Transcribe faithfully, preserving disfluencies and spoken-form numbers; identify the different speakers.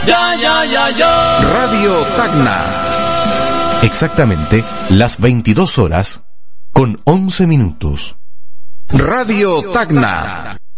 Speaker 1: Ya, ya, ya, ya.
Speaker 2: Radio Tacna.
Speaker 3: Exactamente las veintidós horas con once minutos.
Speaker 2: Radio Tacna.